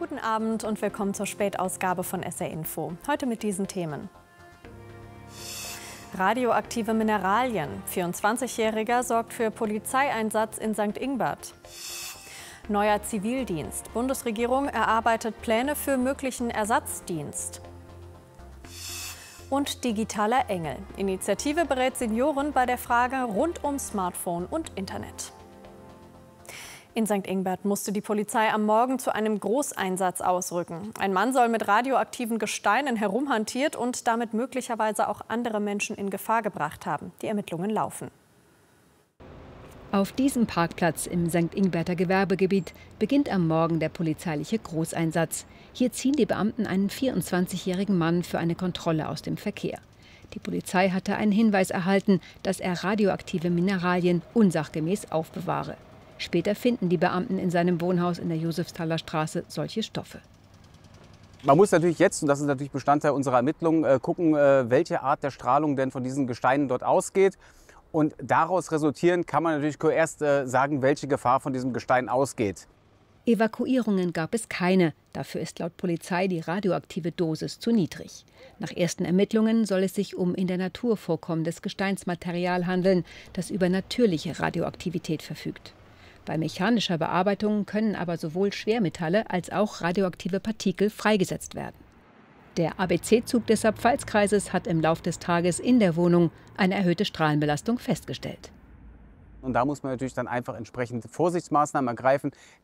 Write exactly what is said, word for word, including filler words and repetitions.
Guten Abend und willkommen zur Spätausgabe von S R Info. Heute mit diesen Themen. Radioaktive Mineralien. vierundzwanzigjähriger sorgt für Polizeieinsatz in Sankt Ingbert. Neuer Zivildienst. Bundesregierung erarbeitet Pläne für möglichen Ersatzdienst. Und digitaler Engel. Initiative berät Senioren bei der Frage rund um Smartphone und Internet. In Sankt Ingbert musste die Polizei am Morgen zu einem Großeinsatz ausrücken. Ein Mann soll mit radioaktiven Gesteinen herumhantiert und damit möglicherweise auch andere Menschen in Gefahr gebracht haben. Die Ermittlungen laufen. Auf diesem Parkplatz im Sankt Ingberter Gewerbegebiet beginnt am Morgen der polizeiliche Großeinsatz. Hier ziehen die Beamten einen vierundzwanzigjährigen Mann für eine Kontrolle aus dem Verkehr. Die Polizei hatte einen Hinweis erhalten, dass er radioaktive Mineralien unsachgemäß aufbewahre. Später finden die Beamten in seinem Wohnhaus in der Josefsthaler Straße solche Stoffe. Man muss natürlich jetzt, und das ist natürlich Bestandteil unserer Ermittlungen, gucken, welche Art der Strahlung denn von diesen Gesteinen dort ausgeht. Und daraus resultierend kann man natürlich erst sagen, welche Gefahr von diesem Gestein ausgeht. Evakuierungen gab es keine. Dafür ist laut Polizei die radioaktive Dosis zu niedrig. Nach ersten Ermittlungen soll es sich um in der Natur vorkommendes Gesteinsmaterial handeln, das über natürliche Radioaktivität verfügt. Bei mechanischer Bearbeitung können aber sowohl Schwermetalle als auch radioaktive Partikel freigesetzt werden. Der A B C-Zug des Saarpfalz-Kreises hat im Lauf des Tages in der Wohnung eine erhöhte Strahlenbelastung festgestellt. Und da muss man natürlich dann einfach entsprechend Vorsichtsmaßnahmen ergreifen.